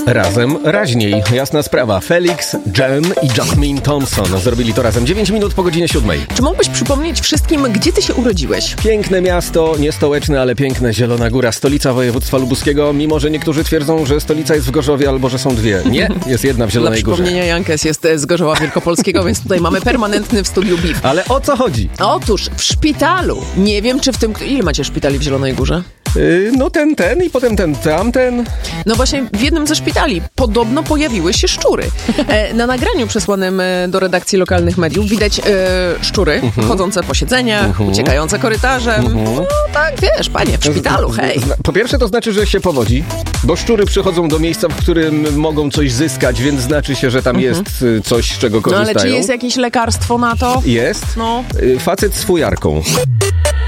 Razem raźniej. Jasna sprawa. Felix, Jen i Jasmine Thompson zrobili to razem. 9 minut po godzinie 7. Czy mógłbyś przypomnieć wszystkim, gdzie ty się urodziłeś? Piękne miasto, nie stołeczne, ale piękne. Zielona Góra, stolica województwa lubuskiego. Mimo że niektórzy twierdzą, że stolica jest w Gorzowie albo że są dwie. Nie, jest jedna w Zielonej Górze. Dla przypomnienia, Jankes jest z Gorzowa Wielkopolskiego, więc tutaj mamy permanentny w studiu BIF. Ale o co chodzi? Otóż w szpitalu. Nie wiem, czy w tym... Ile macie szpitali w Zielonej Górze? No ten i potem tamten. No właśnie w jednym ze szpitali podobno pojawiły się szczury. Na nagraniu przesłanym do redakcji lokalnych mediów widać szczury chodzące po siedzeniach, uciekające korytarzem. No tak, wiesz, panie, w szpitalu, hej. Po pierwsze to znaczy, że się powodzi, bo szczury przychodzą do miejsca, w którym mogą coś zyskać, więc znaczy się, że tam jest coś, z czego korzystają. No ale czy jest jakieś lekarstwo na to? Jest. No. Facet z fujarką.